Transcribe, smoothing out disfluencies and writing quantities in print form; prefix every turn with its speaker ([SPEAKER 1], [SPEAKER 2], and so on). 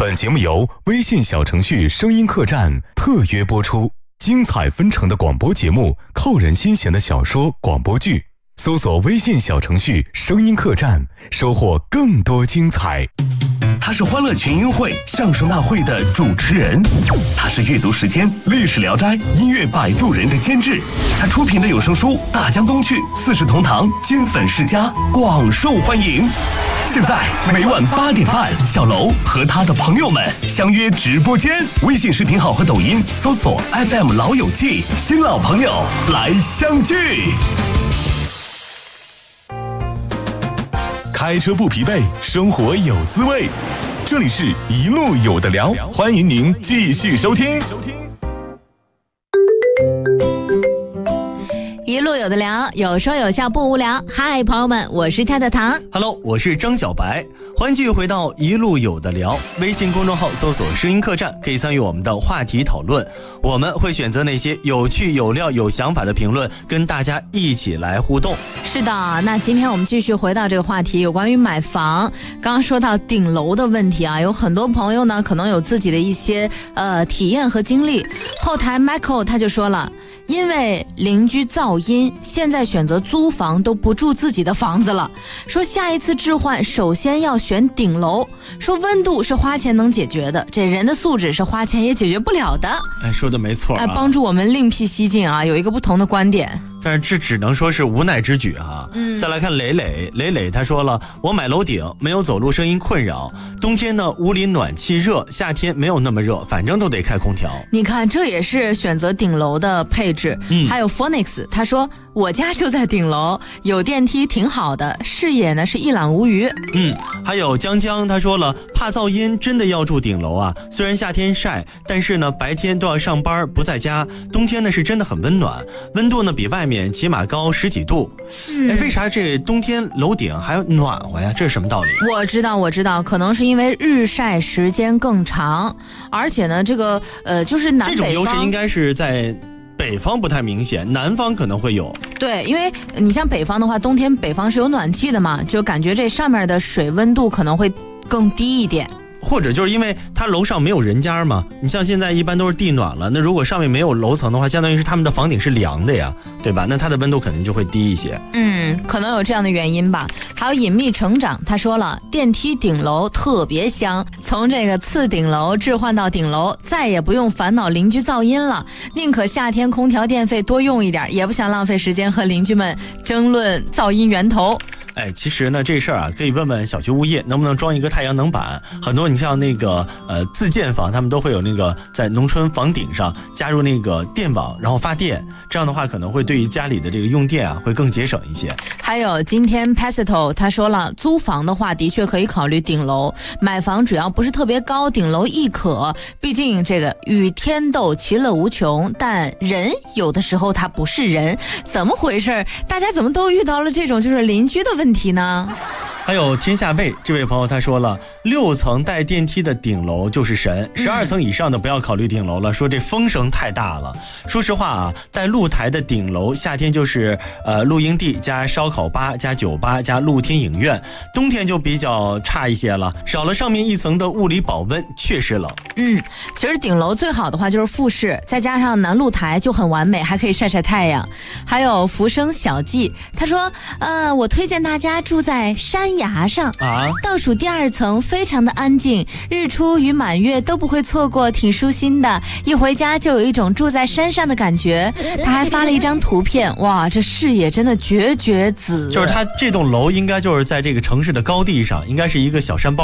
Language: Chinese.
[SPEAKER 1] 本节目由微信小程序声音客栈特约播出，精彩纷呈的广播节目，扣人心弦的小说广播剧，搜索微信小程序声音客栈，收获更多精彩。
[SPEAKER 2] 他是欢乐群英会相声大会的主持人，他是阅读时间历史聊斋音乐摆渡人的监制，他出品的有声书《大江东去》四世同堂金粉世家广受欢迎。现在每晚8点半，小楼和他的朋友们相约直播间，微信视频号和抖音搜索 FM 老友记，新老朋友来相聚。
[SPEAKER 1] 开车不疲惫，生活有滋味。这里是一路有的聊，欢迎您继续收听。
[SPEAKER 3] 一路有的聊，有说有笑不无聊。嗨，朋友们，我是太太糖。
[SPEAKER 4] Hello， 我是张小白。欢迎继续回到一路有的聊，微信公众号搜索声音客栈，可以参与我们的话题讨论。我们会选择那些有趣有料有想法的评论，跟大家一起来互动。
[SPEAKER 3] 是的，那今天我们继续回到这个话题，有关于买房。刚刚说到顶楼的问题啊，有很多朋友呢可能有自己的一些体验和经历。后台 Michael 他就说了，因为邻居噪音，现在选择租房都不住自己的房子了。说下一次置换首先要选顶楼，说温度是花钱能解决的，这人的素质是花钱也解决不了的。
[SPEAKER 4] 说的没错啊，
[SPEAKER 3] 帮助我们另辟蹊径啊，有一个不同的观点。
[SPEAKER 4] 但是这只能说是无奈之举啊。再来看磊磊他说了，我买楼顶没有走路声音困扰，冬天呢屋里暖气热，夏天没有那么热，反正都得开空调。
[SPEAKER 3] 你看这也是选择顶楼的配置。还有 Phoenix 他说，我家就在顶楼，有电梯挺好的，视野呢是一览无余。
[SPEAKER 4] 还有江他说了，怕噪音真的要住顶楼啊，虽然夏天晒，但是呢白天都要上班不在家，冬天呢是真的很温暖，温度呢比外面起码高10几度。为啥这冬天楼顶还暖和呀？这是什么道理？
[SPEAKER 3] 我知道，可能是因为日晒时间更长，而且呢这个就是南北方
[SPEAKER 4] 这种优势应该是在北方不太明显，南方可能会有。
[SPEAKER 3] 对，因为你像北方的话，冬天北方是有暖气的嘛，就感觉这上面的水温度可能会更低一点。
[SPEAKER 4] 或者就是因为它楼上没有人家嘛，你像现在一般都是地暖了，那如果上面没有楼层的话，相当于是他们的房顶是凉的呀，对吧？那它的温度肯定就会低一些。
[SPEAKER 3] 可能有这样的原因吧。还有隐秘成长他说了，电梯顶楼特别香，从这个次顶楼置换到顶楼，再也不用烦恼邻居噪音了，宁可夏天空调电费多用一点，也不想浪费时间和邻居们争论噪音源头。
[SPEAKER 4] 其实呢这事儿啊，可以问问小区物业能不能装一个太阳能板。很多你像那个自建房，他们都会有那个在农村房顶上加入那个电网，然后发电，这样的话可能会对于家里的这个用电啊会更节省一些。
[SPEAKER 3] 还有今天 Pasito 他说了，租房的话的确可以考虑顶楼，买房只要不是特别高，顶楼亦可，毕竟这个与天斗其乐无穷，但人有的时候他不是人，怎么回事？大家怎么都遇到了这种就是邻居的问题呢？
[SPEAKER 4] 还有天下卫这位朋友他说了，6层带电梯的顶楼就是神，12层以上的不要考虑顶楼了，说这风声太大了。说实话啊，带露台的顶楼夏天就是露营地加烧烤吧加酒吧加露天影院，冬天就比较差一些了，少了上面一层的物理保温，确实冷。
[SPEAKER 3] 其实顶楼最好的话就是复式，再加上南露台就很完美，还可以晒晒太阳。还有浮生小记他说，我推荐大家住在山崖上倒数第2层，非常的安静，日出与满月都不会错过，挺舒心的，一回家就有一种住在山上的感觉。他还发了一张图片，哇，这视野真的绝子。
[SPEAKER 4] 就是他这栋楼应该就是在这个城市的高地上，应该是一个小山包